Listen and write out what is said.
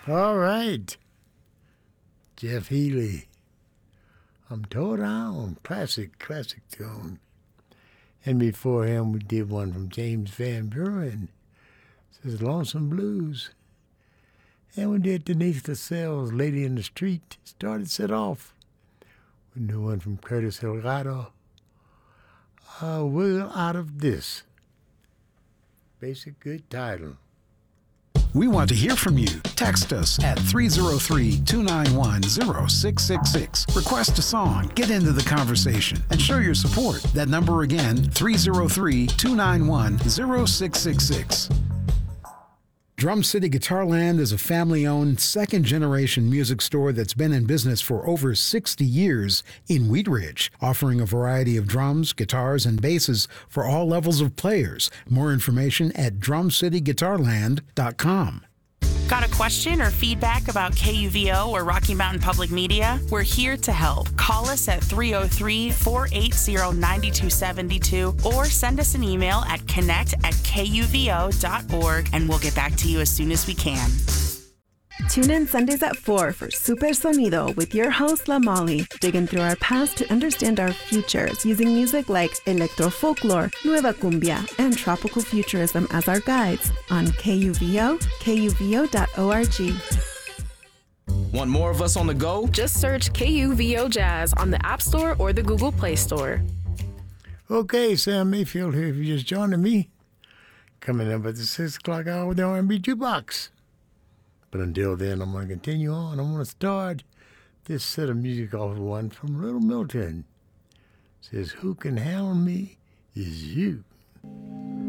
All right. Jeff Healey. I'm tore down. Classic tune. And before him, we did one from James Van Buren. Says Lonesome Blues. And we did Denise Lascelles, Lady in the Street. Started set off. We knew one from Curtis Hilgado. We're out of this. Basic good title. We want to hear from you. Text us at 303-291-0666. Request a song, get into the conversation, and show your support. That number again, 303-291-0666. Drum City Guitarland is a family-owned, second-generation music store that's been in business for over 60 years in Wheat Ridge, offering a variety of drums, guitars, and basses for all levels of players. More information at drumcityguitarland.com. Got a question or feedback about KUVO or Rocky Mountain Public Media? We're here to help. Call us at 303-480-9272 or send us an email at connect@kuvo.org and we'll get back to you as soon as we can. Tune in Sundays at 4 for Super Sonido with your host, La Molly, digging through our past to understand our futures using music like electro folklore, nueva cumbia, and tropical futurism as our guides on KUVO, kuvo.org. Want more of us on the go? Just search KUVO Jazz on the App Store or the Google Play Store. Okay, Sam Mayfield here if you're just joining me. Coming up at the 6 o'clock hour with the R&B Jukebox. But until then, I'm going to continue on. I'm going to start this set of music off of one from Little Milton. It says, who can handle me is you.